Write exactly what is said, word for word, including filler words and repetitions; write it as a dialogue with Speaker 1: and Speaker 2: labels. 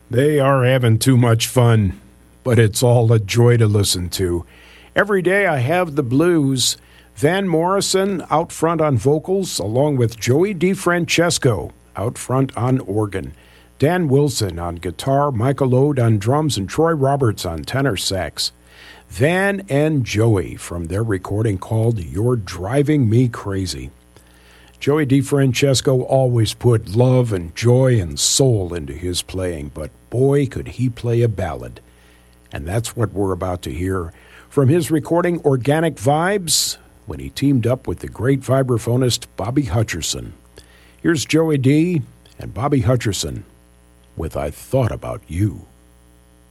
Speaker 1: They are having too much fun, but it's all a joy to listen to. Every day I have the blues. Van Morrison out front on vocals, along with Joey DeFrancesco out front on organ. Dan Wilson on guitar, Michael Ode on drums, and Troy Roberts on tenor sax. Van and Joey from their recording called You're Driving Me Crazy. Joey DeFrancesco always put love and joy and soul into his playing, but boy, could he play a ballad. And that's what we're about to hear from his recording Organic Vibes when he teamed up with the great vibraphonist Bobby Hutcherson. Here's Joey D. and Bobby Hutcherson with I Thought About You.